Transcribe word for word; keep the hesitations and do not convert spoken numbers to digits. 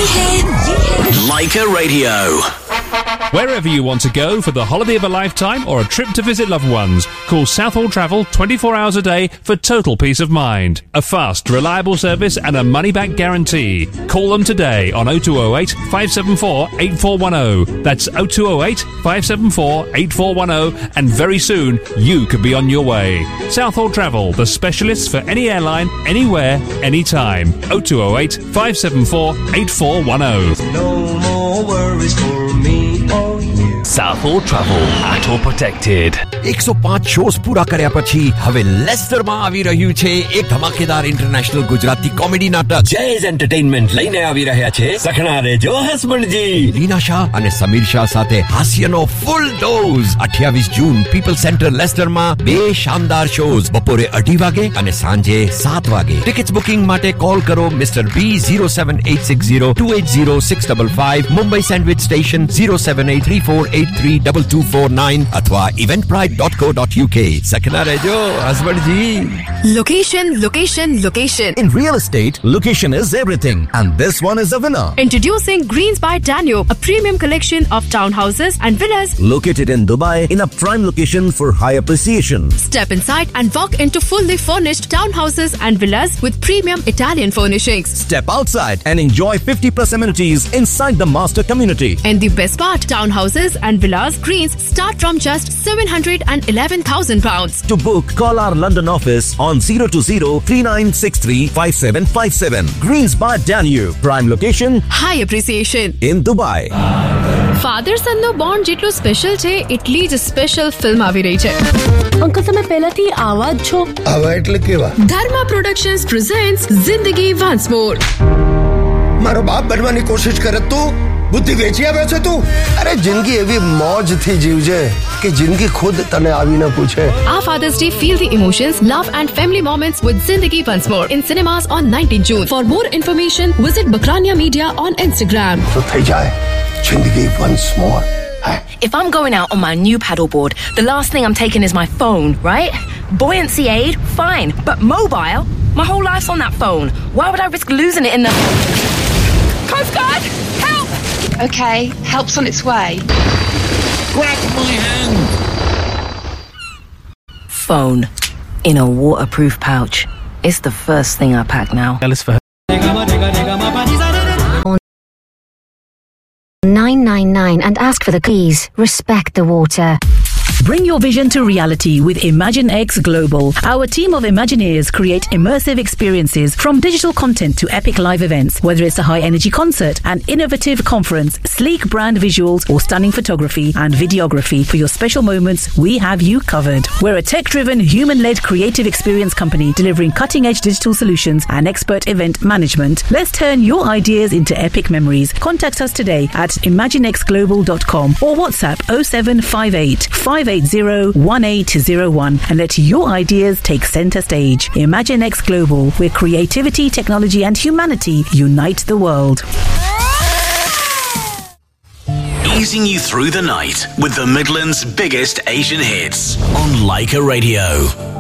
Leica Radio. Wherever you want to go for the holiday of a lifetime or a trip to visit loved ones, call Southall Travel twenty-four hours a day for total peace of mind. A fast, reliable service and a money-back guarantee. Call them today on oh two oh eight, five seven four, eight four one oh. That's oh two oh eight, five seven four, eight four one oh, and very soon you could be on your way. Southall Travel, the specialists for any airline, anywhere, anytime. oh two oh eight, five seven four, eight four one oh. No more worries for me or you. Southall Travel, Atto Protected. one oh five shows પૂરા કર્યા પછી હવે લેસ્ટરમાં આવી રહ્યું છે એક ધમાકેદાર international Gujarati comedy નાટક. જેઝ એન્ટરટેઇનમેન્ટ લઈને આવી રહ્યા છે સખણા રેજો હસબન્ડજી. લીના શાહ અને સમીર શાહ સાથે હાસ્યનો ફૂલ ડોઝ. અઠ્યાવીસ જૂન પીપલ સેન્ટર લેસ્ટરમાં બે શાનદાર શોઝ બપોરે અઢી વાગે અને સાંજે સાત વાગે. ટિકિટ્સ બુકિંગ માટે કોલ કરો મિસ્ટર બી zero seven eight six zero two eight zero six five five, Mumbai sandwich station zero seven eight three four eight three two two four nine અથવા eventbrite dot co dot uk. સખના રહેજો હસબન્ડજી. Location, location, location. In real estate, location is everything, and this one is a winner. Introducing Greens by Danube, a premium collection of townhouses and villas Located in Dubai in a prime location for high appreciation. Step inside and walk into fully furnished townhouses and villas with premium Italian furnishings. Step outside and enjoy fifty plus amenities inside the master community. And the best part, townhouses and villas Greens start from just seven hundred eleven thousand pounds. To book, call our London office on zero two zero three nine six three five seven five seven. Greens by Danube, prime location High appreciation in Dubai. Father સનનો bond જેટલો special છે એટલી જ special film આવી રહી છે. Uncle તમે પહેલાથી આવા જ છો. આવા એટલે કેવા? ધર્મા પ્રોડક્શન્સ પ્રેઝન્ટ્સ જિંદગી વન્સ મોર. મારો બાપ બનવાની કોશિશ કરે તું બુદ્ધિ વેચી આવ્યો છે તું. અરે જિંદગી એવી મોજથી જીવજે કે જિંદગી ખુદ તને આવીને પૂછે. Our Father's Day, feel the emotions, love and family moments with Zindagi Once More in cinemas on nineteenth June. For more information, visit Bakrania Media on Instagram. તો થઈ જાય જિંદગી once more. If I'm going out on my new paddleboard, the last thing I'm taking is my phone, right? Buoyancy aid, fine. But mobile? My whole life's on that phone. Why would I risk losing it in the... Coast Guard! Help! Okay, help's on its way. Grab my hand. Phone. In a waterproof pouch. It's the first thing I pack now. nine nine nine and ask for the keys. Respect the water. Bring your vision to reality with ImagineX Global. Our team of Imagineers create immersive experiences from digital content to epic live events. Whether it's a high-energy concert, an innovative conference, sleek brand visuals, or stunning photography and videography for your special moments, we have you covered. We're a tech-driven, human-led creative experience company delivering cutting-edge digital solutions and expert event management. Let's turn your ideas into epic memories. Contact us today at imaginex global dot com or WhatsApp oh seven five eight five eight zero one eight zero one and let your ideas take center stage. ImagineX Global, where creativity, technology and humanity unite the world. Easing you through the night with the Midlands' biggest Asian hits on Leica Radio.